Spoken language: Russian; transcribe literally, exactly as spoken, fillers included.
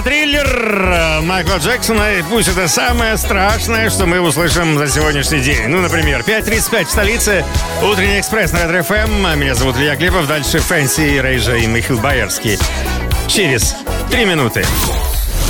Триллер Майкла Джексона, и пусть это самое страшное, что мы услышим за сегодняшний день. Ну, например, пять тридцать пять в столице, утренний экспресс на Ретро-эф эм. Меня зовут Илья Клепов, дальше Фэнси, Рейжа и Михаил Боярский. Через три минуты.